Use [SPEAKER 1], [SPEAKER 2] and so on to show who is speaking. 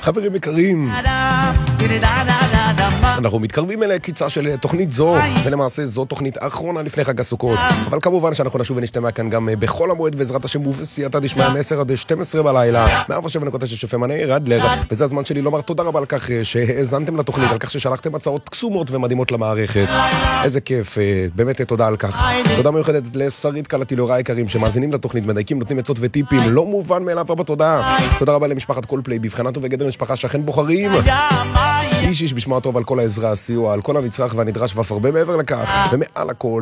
[SPEAKER 1] חברים יקרים, אנחנו מתקרבים אל קיצה של תוכנית זו, ולמעשה זו תוכנית האחרונה לפני חג הסוכות. אבל כמובן שאנחנו נשוב ונשתמע כאן גם בכל המועד בעזרת השם ובסייעתא דשמיא מ-10 עד 12 בלילה, 107.6 FM אני רדלר, וזה הזמן שלי לומר תודה רבה על כך שהאזנתם לתוכנית, על כך ששלחתם הצעות קסומות ומדהימות למערכת. איזה כיף, באמת תודה על כך. תודה מיוחדת לשרית קלטי להוריי היקרים שמאזינים לתוכנית, מדייקים, נותנים עצות וטיפים, לא מובן מאליו רבה תודה. תודה רבה למשפחת קולפליי, בבחינת ובגדר משפחה שאכן בוחרים איש בשמו הטוב על כל העזרה, הסיוע, על כל הנצרך והנדרש ואף הרבה מעבר לכך, ומעל הכל